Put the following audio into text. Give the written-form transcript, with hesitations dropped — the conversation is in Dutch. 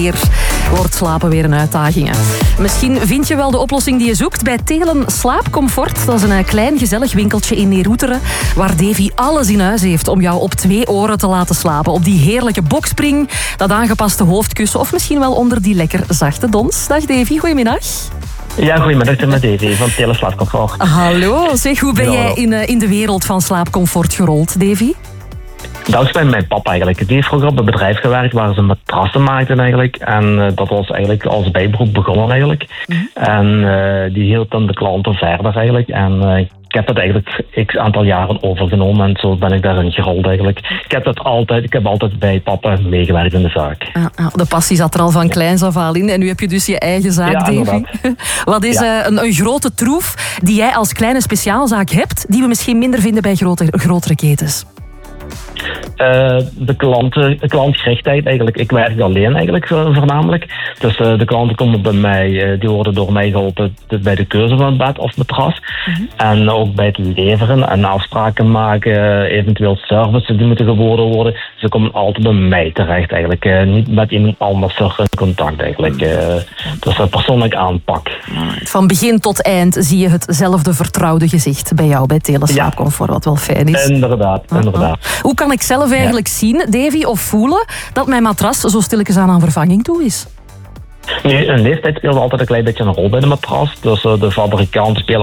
Wordt slapen weer een uitdaging. Hè? Misschien vind je wel de oplossing die je zoekt bij Telen Slaapcomfort. Dat is een klein gezellig winkeltje in Neeroeteren waar Davy alles in huis heeft om jou op 2 oren te laten slapen. Op die heerlijke bokspring, dat aangepaste hoofdkussen of misschien wel onder die lekker zachte dons. Dag Davy, goedemiddag. Ja, goedemiddag, ik ben met Davy van Telen Slaapcomfort. Hallo, zeg, hoe ben jij in de wereld van slaapcomfort gerold, Davy? Dat is bij mijn papa eigenlijk. Die heeft vroeger op een bedrijf gewerkt waar ze matrassen maakten eigenlijk. En dat was eigenlijk als bijberoep begonnen eigenlijk. En die hield dan de klanten verder eigenlijk. En ik heb dat eigenlijk x aantal jaren overgenomen en zo ben ik daarin gerold eigenlijk. Ik heb altijd bij papa meegewerkt in de zaak. De passie zat er al van kleins af aan in en nu heb je dus je eigen zaak, Davy. Wat is een grote troef die jij als kleine speciaalzaak hebt, die we misschien minder vinden bij grotere ketens? De klantgerichtheid eigenlijk. Ik werk alleen eigenlijk voornamelijk. Dus de klanten komen bij mij, die worden door mij geholpen bij de keuze van het bed of matras. En ook bij het leveren en afspraken maken, eventueel services die moeten geboden worden. Ze komen altijd bij mij terecht eigenlijk. Niet met iemand anders in contact eigenlijk. Dus een persoonlijk aanpak. Van begin tot eind zie je hetzelfde vertrouwde gezicht bij jou bij Telen Slaapcomfort, wat wel fijn is. Inderdaad. Hoe kan ik zelf eigenlijk zien, Davy, of voelen dat mijn matras zo stilletjes aan vervanging toe is? Nee, een leeftijd speelt altijd een klein beetje een rol bij de matras. Dus de fabrikant speelt